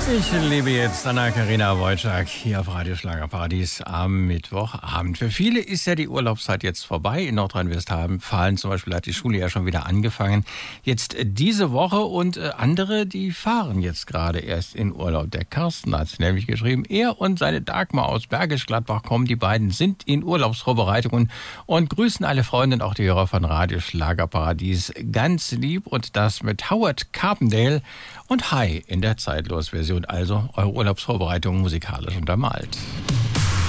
Ich liebe jetzt Anna-Karina Wojcik hier auf Radio Schlagerparadies am Mittwochabend. Für viele ist ja die Urlaubszeit jetzt vorbei. In Nordrhein-Westfalen zum Beispiel hat die Schule ja schon wieder angefangen. Jetzt diese Woche und andere, die fahren jetzt gerade erst in Urlaub. Der Carsten hat nämlich geschrieben, er und seine Dagmar aus Bergisch Gladbach kommen. Die beiden sind in Urlaubsvorbereitungen und grüßen alle Freunde und auch die Hörer von Radio Schlagerparadies ganz lieb. Und das mit Howard Carpendale und Hi in der Zeitlos-Version. Also eure Urlaubsvorbereitung musikalisch untermalt.